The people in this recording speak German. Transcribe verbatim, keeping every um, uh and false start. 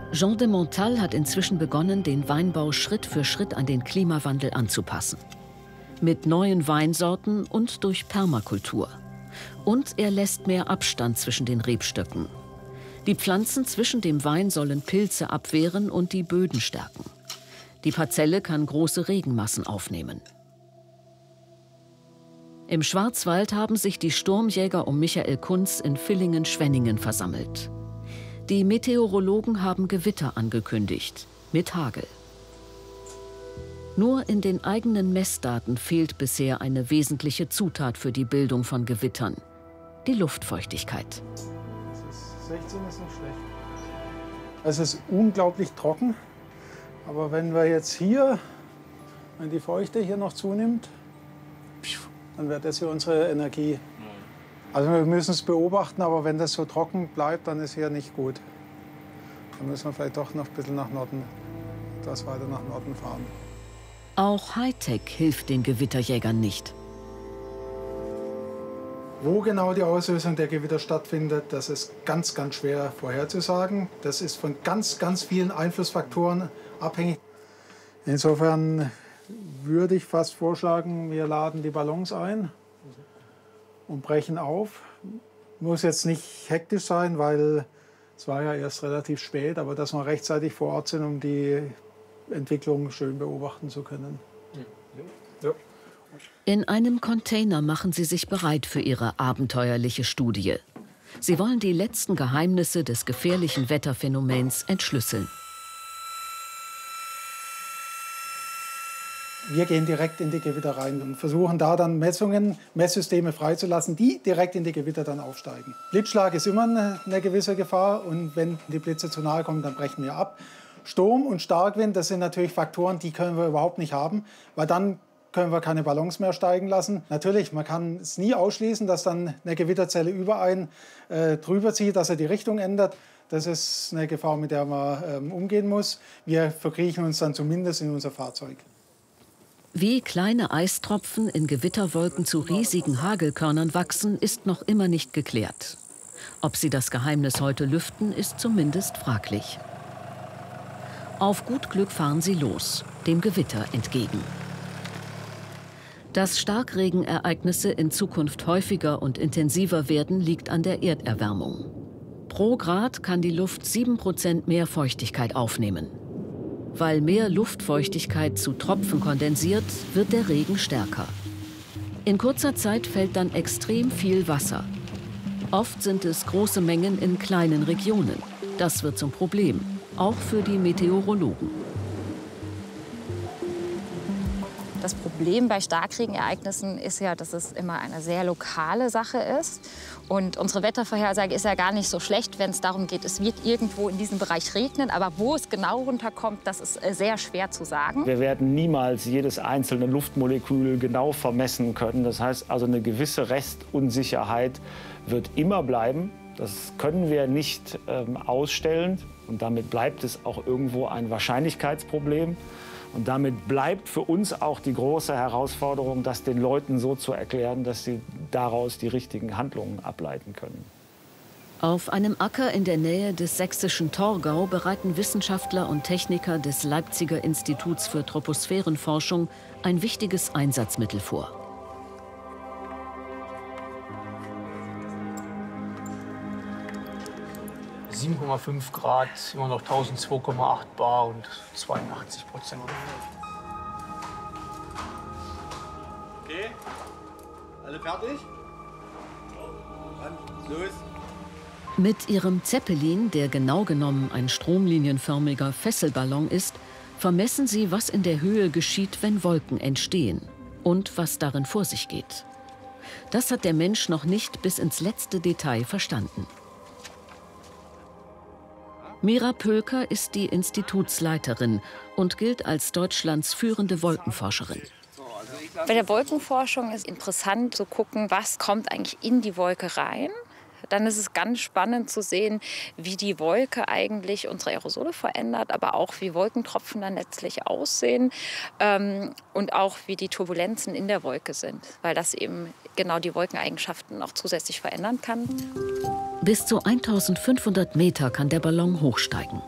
Jean de Montal hat inzwischen begonnen, den Weinbau Schritt für Schritt an den Klimawandel anzupassen. Mit neuen Weinsorten und durch Permakultur. Und er lässt mehr Abstand zwischen den Rebstöcken. Die Pflanzen zwischen dem Wein sollen Pilze abwehren und die Böden stärken. Die Parzelle kann große Regenmassen aufnehmen. Im Schwarzwald haben sich die Sturmjäger um Michael Kunz in Villingen-Schwenningen versammelt. Die Meteorologen haben Gewitter angekündigt, mit Hagel. Nur in den eigenen Messdaten fehlt bisher eine wesentliche Zutat für die Bildung von Gewittern: die Luftfeuchtigkeit. sechzehn ist nicht schlecht. Es ist unglaublich trocken, aber wenn wir jetzt hier, wenn die Feuchte hier noch zunimmt, dann wird das hier unsere Energie. Also wir müssen es beobachten, aber wenn das so trocken bleibt, dann ist hier nicht gut. Dann müssen wir vielleicht doch noch ein bisschen nach Norden, etwas weiter nach Norden fahren. Auch Hightech hilft den Gewitterjägern nicht. Wo genau die Auslösung der Gewitter stattfindet, das ist ganz, ganz schwer vorherzusagen. Das ist von ganz, ganz vielen Einflussfaktoren abhängig. Insofern würde ich fast vorschlagen, wir laden die Ballons ein und brechen auf. Muss jetzt nicht hektisch sein, weil es war ja erst relativ spät, aber dass wir rechtzeitig vor Ort sind, um die Entwicklung schön beobachten zu können. Ja. In einem Container machen sie sich bereit für ihre abenteuerliche Studie. Sie wollen die letzten Geheimnisse des gefährlichen Wetterphänomens entschlüsseln. Wir gehen direkt in die Gewitter rein und versuchen da dann Messungen, Messsysteme freizulassen, die direkt in die Gewitter dann aufsteigen. Blitzschlag ist immer eine, eine gewisse Gefahr und wenn die Blitze zu nahe kommen, dann brechen wir ab. Sturm und Starkwind, das sind natürlich Faktoren, die können wir überhaupt nicht haben, weil dann können wir keine Ballons mehr steigen lassen. Natürlich, man kann es nie ausschließen, dass dann eine Gewitterzelle über einen äh, drüber zieht, dass er die Richtung ändert. Das ist eine Gefahr, mit der man ähm, umgehen muss. Wir verkriechen uns dann zumindest in unser Fahrzeug. Wie kleine Eistropfen in Gewitterwolken zu riesigen Hagelkörnern wachsen, ist noch immer nicht geklärt. Ob sie das Geheimnis heute lüften, ist zumindest fraglich. Auf gut Glück fahren sie los, dem Gewitter entgegen. Dass Starkregenereignisse in Zukunft häufiger und intensiver werden, liegt an der Erderwärmung. Pro Grad kann die Luft sieben Prozent mehr Feuchtigkeit aufnehmen. Weil mehr Luftfeuchtigkeit zu Tropfen kondensiert, wird der Regen stärker. In kurzer Zeit fällt dann extrem viel Wasser. Oft sind es große Mengen in kleinen Regionen. Das wird zum Problem, auch für die Meteorologen. Das Problem bei Starkregenereignissen ist ja, dass es immer eine sehr lokale Sache ist. Und unsere Wettervorhersage ist ja gar nicht so schlecht, wenn es darum geht, es wird irgendwo in diesem Bereich regnen. Aber wo es genau runterkommt, das ist sehr schwer zu sagen. Wir werden niemals jedes einzelne Luftmolekül genau vermessen können. Das heißt also, eine gewisse Restunsicherheit wird immer bleiben. Das können wir nicht ähm, ausstellen. Und damit bleibt es auch irgendwo ein Wahrscheinlichkeitsproblem. Und damit bleibt für uns auch die große Herausforderung, das den Leuten so zu erklären, dass sie daraus die richtigen Handlungen ableiten können. Auf einem Acker in der Nähe des sächsischen Torgau bereiten Wissenschaftler und Techniker des Leipziger Instituts für Troposphärenforschung ein wichtiges Einsatzmittel vor. sieben Komma fünf Grad, immer noch tausendzwei Komma acht bar und zweiundachtzig Prozent. Okay, alle fertig? Dann los. Mit ihrem Zeppelin, der genau genommen ein stromlinienförmiger Fesselballon ist, vermessen sie, was in der Höhe geschieht, wenn Wolken entstehen und was darin vor sich geht. Das hat der Mensch noch nicht bis ins letzte Detail verstanden. Mira Pölker ist die Institutsleiterin und gilt als Deutschlands führende Wolkenforscherin. Bei der Wolkenforschung ist interessant zu gucken, was kommt eigentlich in die Wolke rein. Dann ist es ganz spannend zu sehen, wie die Wolke eigentlich unsere Aerosole verändert, aber auch wie Wolkentropfen dann letztlich aussehen ähm, und auch wie die Turbulenzen in der Wolke sind, weil das eben genau die Wolkeneigenschaften noch zusätzlich verändern kann. Bis zu eintausendfünfhundert Meter kann der Ballon hochsteigen.